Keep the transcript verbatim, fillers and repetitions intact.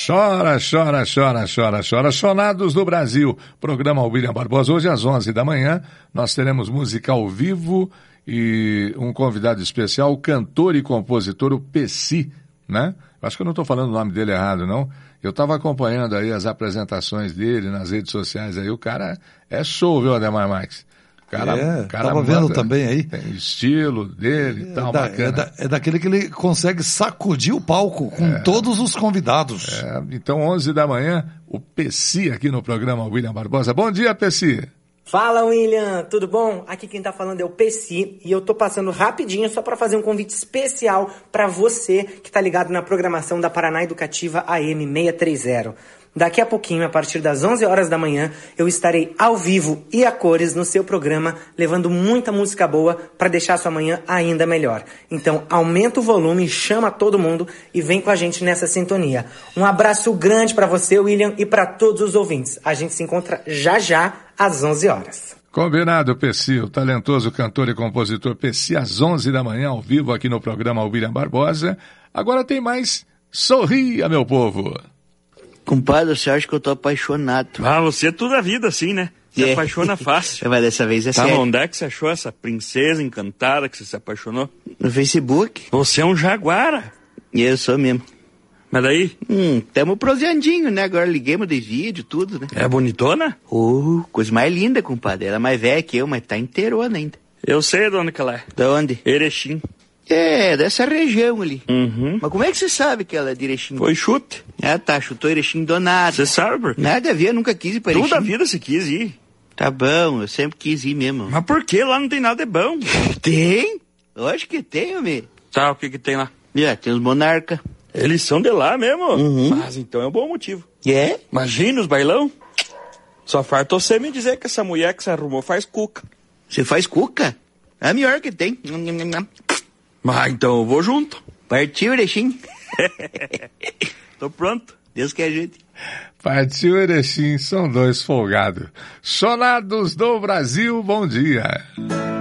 Chora, chora, chora, chora, chora. Sonados do Brasil. Programa William Barbosa. Hoje às onze da manhã nós teremos música ao vivo e um convidado especial, o cantor e compositor, o Pessi, né? Acho que eu não estou falando o nome dele errado, não. Eu estava acompanhando aí as apresentações dele nas redes sociais aí. O cara é show, viu, Ademar Marques? Cara, é, cara tava manda, vendo também aí. Tem estilo dele e é tal, da, bacana. É, da, é daquele que ele consegue sacudir o palco com é, todos os convidados. É, então, onze da manhã, o Pessi aqui no programa William Barbosa. Bom dia, Pessi. Fala, William, tudo bom? Aqui quem tá falando é o Pessi e eu tô passando rapidinho só para fazer um convite especial para você que tá ligado na programação da Paraná Educativa A M seiscentos e trinta. Daqui a pouquinho, a partir das onze horas da manhã, eu estarei ao vivo e a cores no seu programa, levando muita música boa para deixar sua manhã ainda melhor. Então, aumenta o volume, chama todo mundo e vem com a gente nessa sintonia. Um abraço grande para você, William, e para todos os ouvintes. A gente se encontra já já às onze horas. Combinado, Pessi, o talentoso cantor e compositor Pessi, às onze da manhã, ao vivo aqui no programa William Barbosa. Agora tem mais Sorria, meu povo. Compadre, você acha que eu tô apaixonado? Ah, você é toda a vida assim, né? Se é. apaixona fácil. Mas dessa vez é tá, sério. Onde é que você achou essa princesa encantada que você se apaixonou? No Facebook. Você é um jaguara. E eu sou mesmo. Mas daí? Hum, tamo proseandinho, né? Agora liguemos de vídeo, tudo, né? É bonitona? Oh, coisa mais linda, compadre. Ela é mais velha que eu, mas tá inteirona ainda. Eu sei de onde que ela é. De onde? Erechim. É, dessa região ali. Uhum. Mas como é que você sabe que ela é de Erechim? Foi chute. Ah, tá, chutou Erechim do nada. Você sabe, por quê? Nada a ver, eu nunca quis ir pra Erechim. Toda a vida você quis ir. Tá bom, eu sempre quis ir mesmo. Mas por que? Lá não tem nada de bom. Tem? Lógico que tem, homem. Tá, o que que tem lá? É, tem os monarcas. Eles são de lá mesmo? Uhum. Mas então é um bom motivo. É? Imagina os bailão. Só farta você me dizer que essa mulher que você arrumou faz cuca. Você faz cuca? É a melhor que tem. Mas então eu vou junto. Partiu, Erechim. Tô pronto. Deus que ajude. Partiu, Erechim, são dois folgados. Sonados do Brasil, bom dia.